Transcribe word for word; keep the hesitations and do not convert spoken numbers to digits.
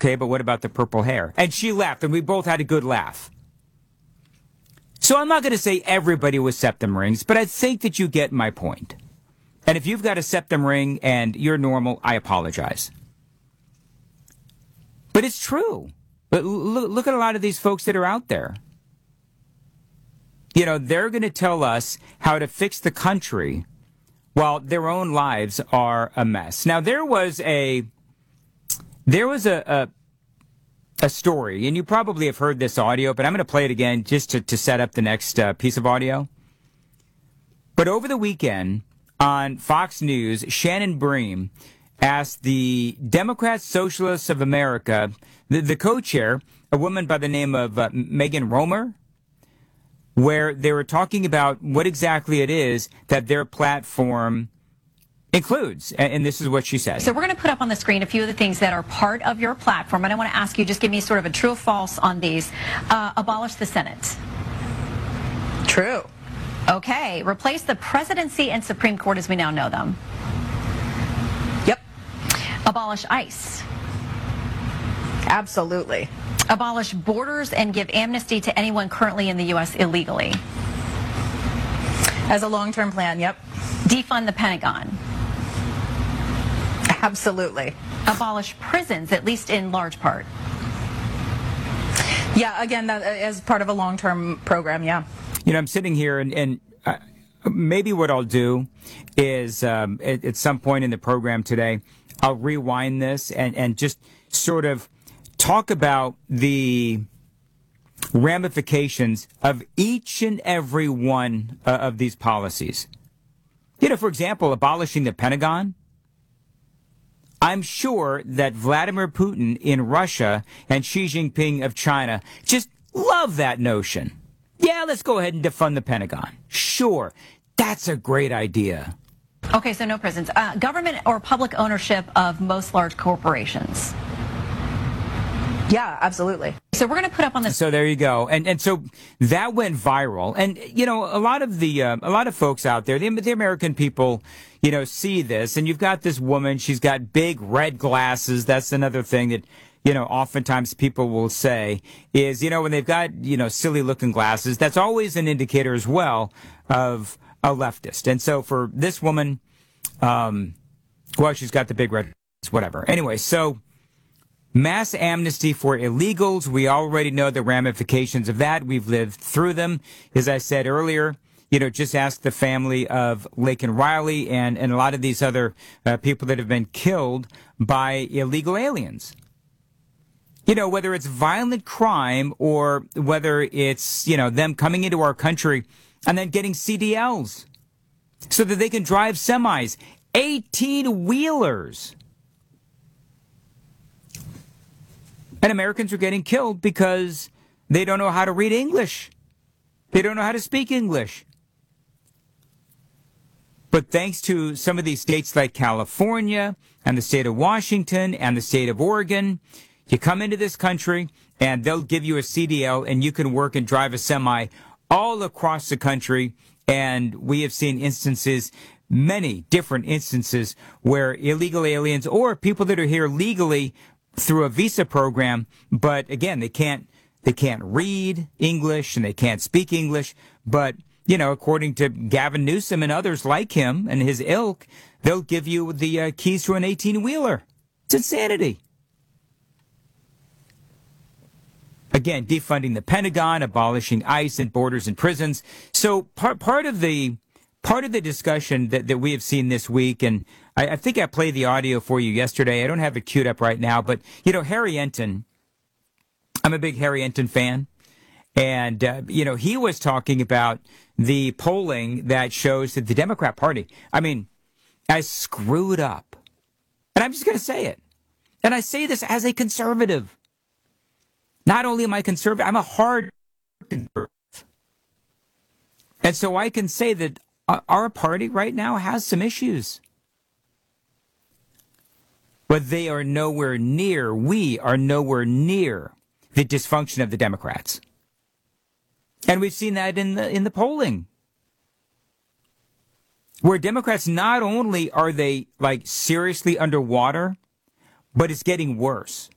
Okay, but what about the purple hair? And she laughed, and we both had a good laugh. So I'm not going to say everybody with septum rings, but I think that you get my point. And if you've got a septum ring and you're normal, I apologize. But it's true. But look, look at a lot of these folks that are out there. You know, they're going to tell us how to fix the country while their own lives are a mess. Now, there was a there was a a, a story, and you probably have heard this audio, but I'm going to play it again just to, to set up the next uh, piece of audio. But over the weekend on Fox News, Shannon Bream asked the Democrat Socialists of America, the, the co-chair, a woman by the name of uh, Megan Romer, where they were talking about what exactly it is that their platform includes. And, and this is what she said. So we're going to put up on the screen a few of the things that are part of your platform. And I want to ask you, just give me sort of a true or false on these. Uh, abolish the Senate. True. Okay. Replace the presidency and Supreme Court as we now know them. Yep. Abolish ICE. Absolutely. Abolish borders and give amnesty to anyone currently in the U S illegally. As a long-term plan, yep. Defund the Pentagon. Absolutely. Abolish prisons, at least in large part. Yeah, again, that as part of a long-term program, yeah. You know, I'm sitting here, and, and uh, maybe what I'll do is um, at, at some point in the program today, I'll rewind this and, and just sort of talk about the ramifications of each and every one uh, of these policies. You know, for example, abolishing the Pentagon. I'm sure that Vladimir Putin in Russia and Xi Jinping of China just love that notion. Yeah, let's go ahead and defund the Pentagon. Sure, that's a great idea. Okay, so no prisons. Uh, government or public ownership of most large corporations. Yeah, absolutely. So we're going to put up on this. So there you go, and and so that went viral, and you know a lot of the uh, a lot of folks out there, the, the American people, you know, see this, and you've got this woman. She's got big red glasses. That's another thing that you know oftentimes people will say is you know when they've got you know silly looking glasses, that's always an indicator as well of a leftist. And so for this woman, um, well, she's got the big red, whatever. Anyway, so. Mass amnesty for illegals. We already know the ramifications of that. We've lived through them. As I said earlier, you know, just ask the family of Laken Riley and, and a lot of these other uh, people that have been killed by illegal aliens. You know, whether it's violent crime or whether it's, you know, them coming into our country and then getting C D Ls so that they can drive semis, eighteen-wheelers. And Americans are getting killed because they don't know how to read English. They don't know how to speak English. But thanks to some of these states like California and the state of Washington and the state of Oregon, you come into this country and they'll give you a C D L and you can work and drive a semi all across the country. And we have seen instances, many different instances, where illegal aliens or people that are here legally through a visa program, but again, they can't they can't read English and they can't speak English. But you know, according to Gavin Newsom and others like him and his ilk, they'll give you the uh, keys to an eighteen-wheeler. It's insanity. Again, defunding the Pentagon, abolishing ICE and borders and prisons. So part part of the part of the discussion that, that we have seen this week, and I, I think I played the audio for you yesterday. I don't have it queued up right now, but, you know, Harry Enton, I'm a big Harry Enton fan. And, uh, you know, he was talking about the polling that shows that the Democrat Party, I mean, has screwed up. And I'm just going to say it. And I say this as a conservative. Not only am I conservative, I'm a hard conservative. And so I can say that our party right now has some issues. But they are nowhere near, we are nowhere near the dysfunction of the Democrats. And we've seen that in the in the polling. Where Democrats, not only are they like seriously underwater, but it's getting worse.